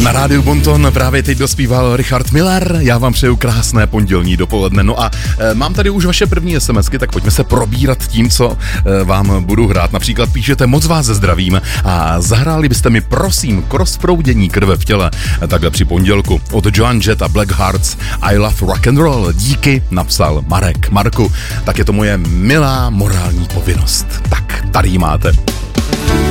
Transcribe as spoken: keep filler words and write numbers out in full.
Na rádiu Bonton právě teď dospíval Richard Miller. Já vám přeju krásné pondělní dopoledne. No a e, mám tady už vaše první SMSky, tak pojďme se probírat tím, co e, vám budu hrát. Například píšete: moc vás zdravím a zahráli byste mi prosím k rozproudění krve v těle takhle při pondělku. Od Joan Jett a Black Hearts I Love Rock and Roll. Díky, napsal Marek. Marku, tak je to moje milá morální povinnost. Tak, tady ji máte.